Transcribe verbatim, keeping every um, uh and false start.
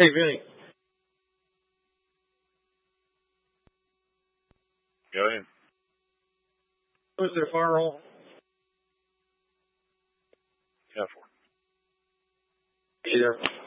Hey, Vinny. Go ahead. Was there fire on? Go for it. You there?